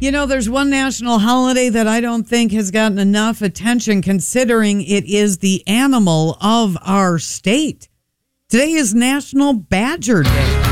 There's one national holiday that I don't think has gotten enough attention considering it is the animal of our state. Today is National Badger Day.